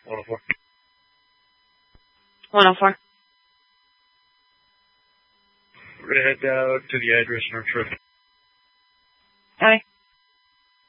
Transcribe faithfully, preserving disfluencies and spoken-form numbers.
one oh four. one oh four. We're going to head down to the address in our trip. Okay.